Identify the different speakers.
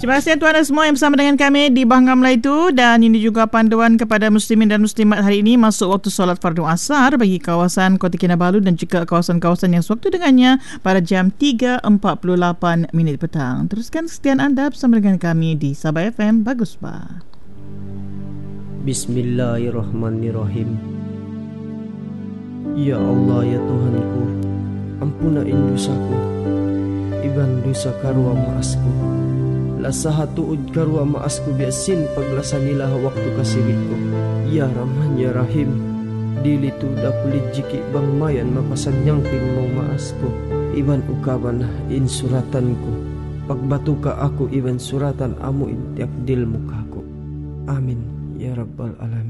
Speaker 1: Terima kasih tuan dan semua yang bersama dengan kami di Bahangam itu. Dan ini juga panduan kepada muslimin dan muslimat hari ini masuk waktu solat fardu asar bagi kawasan Kota Kinabalu dan juga kawasan-kawasan yang sewaktu dengannya pada jam 3.48 petang. Teruskan kesetiaan anda bersama dengan kami di Sabah FM Bagusbah.
Speaker 2: Bismillahirrahmanirrahim. Ya Allah, ya Tuhanku, ampunain dosaku, iban dosa karwa maasku, lasaha tuud karwa maasku biasin paglasanilah waktu kasiriko. Ya Rahman ya Rahim, dilitu dakulit jiki bang mayan mapasanyang ping mau maasku, iban ukaban in suratanku, pagbatuka aku iban suratan amu intiak dil mukaku. Amin ya Rabbal Alamin.